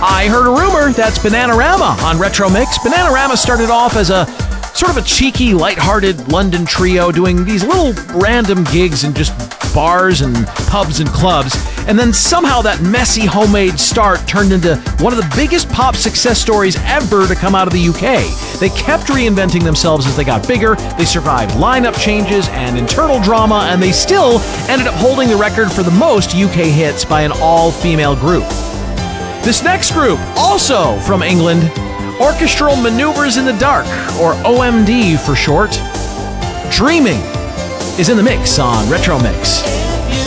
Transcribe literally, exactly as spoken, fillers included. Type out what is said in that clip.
I Heard a Rumor, that's Bananarama on Retro Mix. Bananarama started off as a sort of a cheeky, lighthearted London trio doing these little random gigs in just bars and pubs and clubs, and then somehow that messy homemade start turned into one of the biggest pop success stories ever to come out of the U K. They kept reinventing themselves as they got bigger, they survived lineup changes and internal drama, and they still ended up holding the record for the most U K hits by an all-female group. This next group, also from England, Orchestral Maneuvers in the Dark, or O M D for short. Dreaming is in the mix on Retro Mix.